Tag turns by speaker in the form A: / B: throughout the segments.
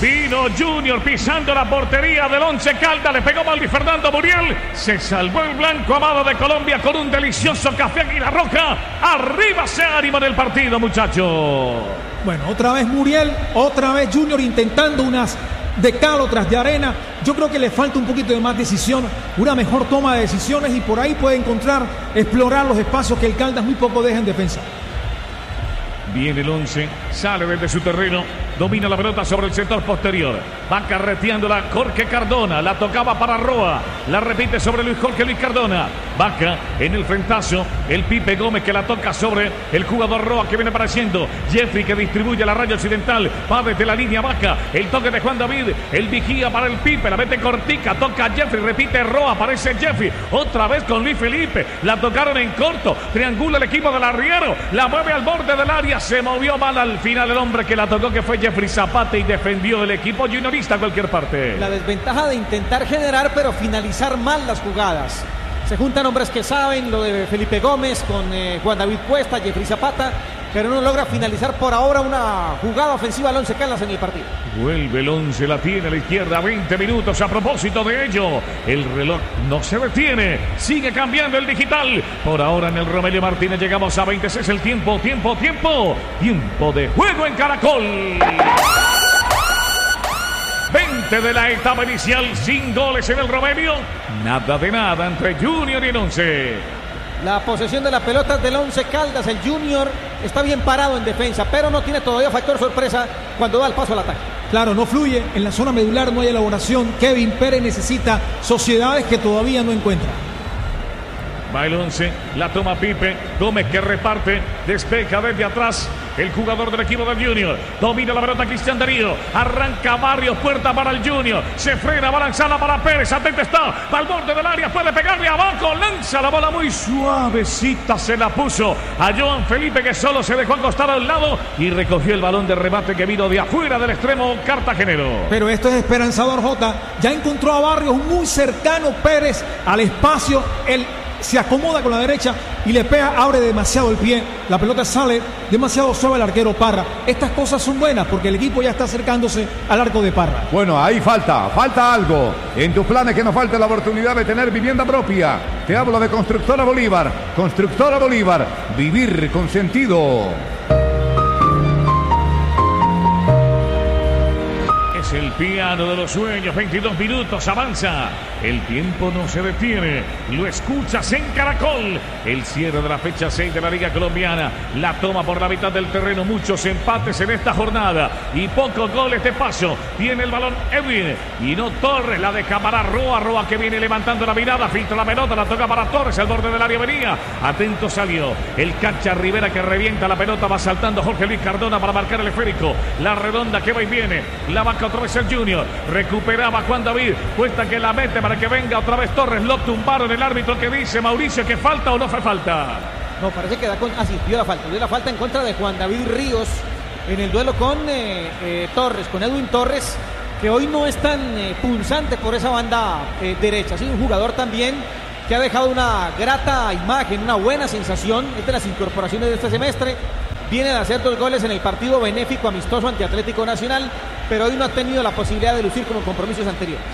A: Vino Junior pisando la portería del Once Caldas. Le pegó Maldi Fernando Muriel. Se salvó el blanco amado de Colombia con un delicioso café Águila Roja. Arriba se ánimo en el partido, muchachos.
B: Bueno, otra vez Muriel, otra vez Junior intentando unas de cal, otras de arena. Yo creo que le falta un poquito de más decisión, una mejor toma de decisiones y por ahí puede explorar los espacios que el Caldas muy poco deja en defensa.
A: Viene el Once, sale desde su terreno, domina la pelota sobre el sector posterior. Va carreteándola Jorge Cardona, la tocaba para Roa, la repite sobre Luis Cardona. Vaca en el frentazo, el Pipe Gómez que la toca sobre el jugador Roa que viene apareciendo. Jeffrey que distribuye la raya occidental, va desde la línea Vaca. El toque de Juan David, el vigía para el Pipe, la mete cortica, toca Jeffrey, repite Roa, aparece Jeffrey, otra vez con Luis Felipe, la tocaron en corto, triangula el equipo del Arriero, la mueve al borde del área, se movió mal al final el hombre que la tocó, que fue Jeffrey Zapata, y defendió el equipo juniorista a cualquier parte.
C: La desventaja de intentar generar pero finalizar mal las jugadas. Se juntan hombres que saben, lo de Felipe Gómez con Juan David Cuesta, Jeffrey Zapata, pero no logra finalizar por ahora una jugada ofensiva al Once Caldas en el partido.
A: Vuelve el Once, la tiene a la izquierda, 20 minutos. A propósito de ello, el reloj no se detiene, sigue cambiando el digital. Por ahora en el Romelio Martínez llegamos a 26 el tiempo de juego en Caracol. 20 de la etapa inicial, sin goles en el Romelio. Nada de nada entre Junior y el Once.
C: La posesión de la pelota del Once Caldas. El Junior está bien parado en defensa, pero no tiene todavía factor sorpresa cuando da el paso al ataque.
B: Claro, no fluye. En la zona medular no hay elaboración. Kevin Pérez necesita sociedades que todavía no encuentra.
A: Va el Once, la toma Pipe Gómez que reparte, despeja desde atrás el jugador del equipo del Junior, domina la pelota Cristian Darío, arranca Barrios, puerta para el Junior, se frena, va lanzada para Pérez, atento está, va al borde del área, puede pegarle abajo, lanza la bola muy suavecita, se la puso a Joan Felipe que solo se dejó acostar al lado y recogió el balón de remate que vino de afuera del extremo cartagenero.
B: Pero esto es esperanzador, Jota, ya encontró a Barrios muy cercano Pérez al espacio, se acomoda con la derecha y le pega, abre demasiado el pie, la pelota sale demasiado suave al arquero Parra. Estas cosas son buenas porque el equipo ya está acercándose al arco de Parra.
D: Bueno, ahí falta algo. En tus planes que nos falta la oportunidad de tener vivienda propia. Te hablo de Constructora Bolívar. Constructora Bolívar, vivir con sentido.
A: El piano de los sueños, 22 minutos, avanza. El tiempo no se detiene. Lo escuchas en Caracol. El cierre de la fecha 6 de la Liga Colombiana. La toma por la mitad del terreno. Muchos empates en esta jornada y pocos goles de paso. Tiene el balón Edwin y no Torres. La deja para Roa que viene levantando la mirada. Filtra la pelota, la toca para Torres. Al borde del área venía. Atento salió el Cacha Rivera que revienta la pelota. Va saltando Jorge Luis Cardona para marcar el esférico. La redonda que va y viene. La vaca otra vez el Junior, recuperaba Juan David, Cuesta que la mete para que venga otra vez Torres, lo tumbaron el árbitro que dice Mauricio que falta o no fue falta.
C: No, parece que dio la falta en contra de Juan David Ríos en el duelo con Torres, con Edwin Torres, que hoy no es tan punzante por esa banda derecha, ha sido un jugador también que ha dejado una grata imagen, una buena sensación, es de las incorporaciones de este semestre. Viene de hacer 2 goles en el partido benéfico amistoso ante Atlético Nacional, pero hoy no ha tenido la posibilidad de lucir como en compromisos anteriores.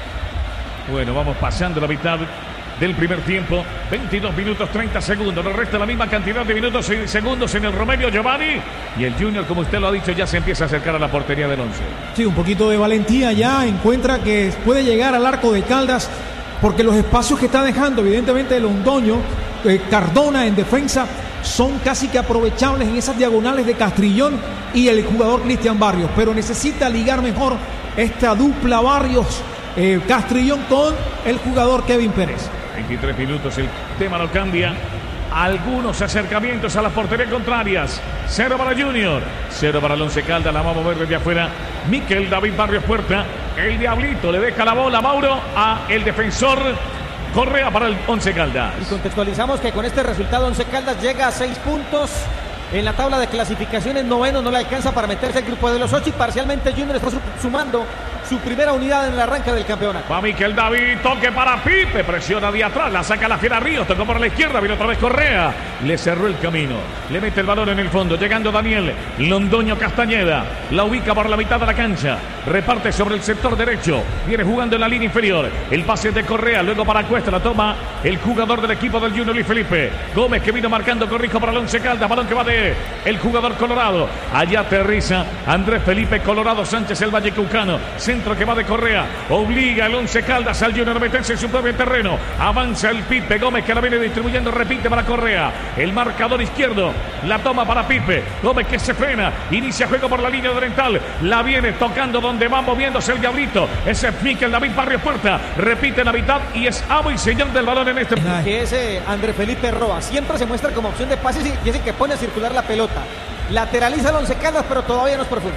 A: Bueno, vamos pasando la mitad del primer tiempo, 22 minutos 30 segundos, nos resta la misma cantidad de minutos y segundos en el Romelio Giovanni, y el Junior, como usted lo ha dicho, ya se empieza a acercar a la portería del Once.
B: Sí, un poquito de valentía ya, encuentra que puede llegar al arco de Caldas, porque los espacios que está dejando, evidentemente, el Londoño, Cardona en defensa, son casi que aprovechables en esas diagonales de Castrillón y el jugador Cristian Barrios, pero necesita ligar mejor esta dupla Barrios Castrillón con el jugador Kevin Pérez.
A: 23 minutos, el tema no cambia. Algunos acercamientos a las porterías contrarias. 0 para Junior, 0 para el Once Caldas. La va a mover desde afuera Miquel David Barrios Puerta. El Diablito le deja la bola, Mauro, a el defensor Correa para el Once Caldas.
C: Y contextualizamos que con este resultado Once Caldas llega a 6 puntos en la tabla de clasificaciones, noveno, no le alcanza para meterse al grupo de los 8 y parcialmente Junior está sumando su primera unidad en el arranque del campeonato.
A: Va Miquel David, toque para Pipe, presiona de atrás, la saca la fiera Ríos, tocó por la izquierda, viene otra vez Correa, le cerró el camino, le mete el balón en el fondo, llegando Daniel Londoño Castañeda, la ubica por la mitad de la cancha, reparte sobre el sector derecho, viene jugando en la línea inferior, el pase de Correa, luego para Cuesta, la toma el jugador del equipo del Junior Luis Felipe Gómez, que vino marcando corrijo para el Once Caldas, balón que va de el jugador colorado, allá aterriza Andrés Felipe Colorado Sánchez, el vallecaucano, centro que va de Correa, obliga el Once Caldas al Junior a meterse en su propio terreno, avanza el Pipe Gómez que la viene distribuyendo, repite para Correa, el marcador izquierdo, la toma para Pipe Gómez que se frena, inicia juego por la línea oriental, la viene tocando donde va moviéndose el diablito, ese es Miquel David Barrios Puerta, repite la mitad y es amo y señor del balón en este.
C: Que ese Andrés Felipe Roa siempre se muestra como opción de pases y es el que pone a circular la pelota, lateraliza el Once Caldas pero todavía no es profundo.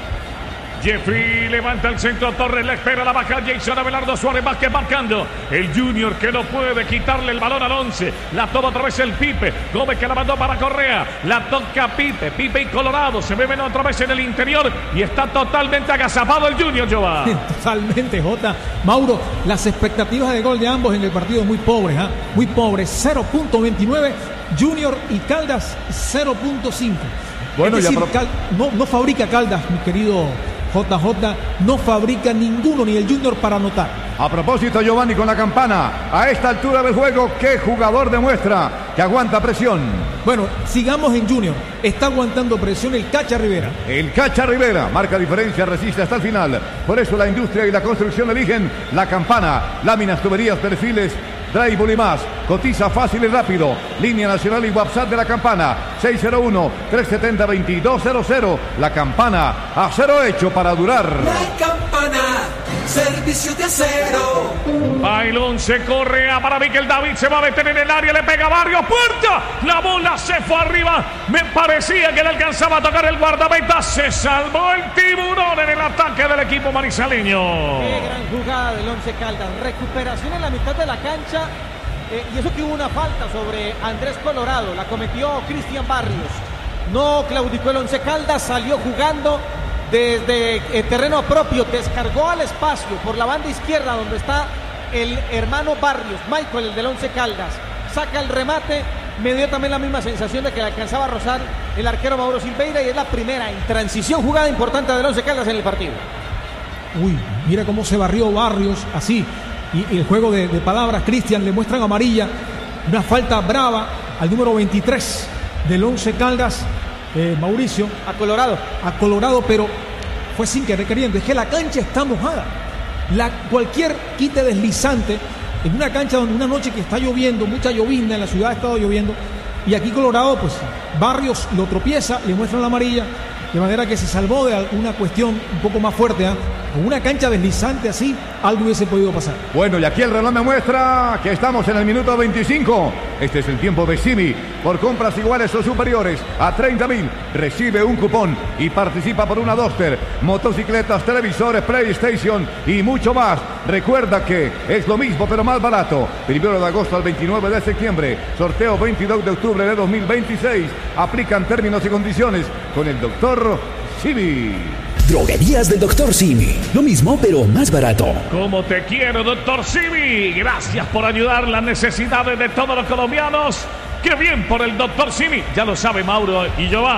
A: Jeffrey levanta el centro, Torres la espera, la baja Jason Abelardo Suárez Vázquez marcando, el Junior que no puede quitarle el balón al 11, la toma otra vez el Pipe Gómez que la mandó para Correa, la toca Pipe y Colorado, se ven otra vez en el interior y está totalmente agazapado el Junior, Jova.
B: Totalmente, Jota. Mauro, las expectativas de gol de ambos en el partido muy pobres, muy pobres, 0.29, Junior y Caldas 0.5.
D: Bueno,
B: es decir, no fabrica Caldas, mi querido JJ, no fabrica ninguno, ni el Junior, para anotar.
D: A propósito, Giovanni, con la campana, a esta altura del juego, ¿qué jugador demuestra que aguanta presión?
B: Bueno, sigamos en Junior. Está aguantando presión el Cacha Rivera.
D: El Cacha Rivera marca diferencia, resiste hasta el final. Por eso la industria y la construcción eligen la campana. Láminas, tuberías, perfiles, drywall y más. Cotiza fácil y rápido. Línea nacional y WhatsApp de la campana. 601-370-2200. La campana, acero hecho para durar.
E: La campana, servicio de acero.
A: Bailón se corre a para Miquel David, se va a meter en el área, le pega Barrios Puerta, la bola se fue arriba, me parecía que le alcanzaba a tocar el guardameta, se salvó el tiburón en el ataque del equipo manizaleño.
C: Qué gran jugada del Once Caldas, recuperación en la mitad de la cancha, y eso que hubo una falta sobre Andrés Colorado, la cometió Cristian Barrios, no claudicó el Once Caldas, salió jugando desde el terreno propio, descargó al espacio por la banda izquierda donde está el hermano Barrios, Michael, el del Once Caldas, saca el remate, me dio también la misma sensación de que le alcanzaba a rozar el arquero Mauro Silveira, y es la primera en transición jugada importante del Once Caldas en el partido.
B: Uy, mira cómo se barrió Barrios, así, y el juego de palabras, Cristian, le muestran amarilla, una falta brava al número 23 del Once Caldas, Mauricio.
C: A Colorado, pero fue sin querer queriendo. Es que la cancha está mojada. Cualquier quite deslizante en una cancha donde una noche que está lloviendo, mucha llovizna, en la ciudad ha estado lloviendo, y aquí Colorado, pues Barrios lo tropieza, le muestran la amarilla, de manera que se salvó de alguna cuestión un poco más fuerte. Con una cancha deslizante así, algo hubiese podido pasar.
D: Bueno, y aquí el reloj me muestra que estamos en el minuto 25. Este es el tiempo de Simi. Por compras iguales o superiores a 30.000, recibe un cupón y participa por una Duster, motocicletas, televisores, PlayStation y mucho más. Recuerda que es lo mismo pero más barato. 1 de agosto al 29 de septiembre. Sorteo 22 de octubre de 2026. Aplican términos y condiciones con el doctor Simi.
F: Droguerías del Dr. Simi. Lo mismo, pero más barato.
A: Como te quiero, Dr. Simi. Gracias por ayudar las necesidades de todos los colombianos. ¡Qué bien por el Dr. Simi! Ya lo sabe Mauro y Giovanni.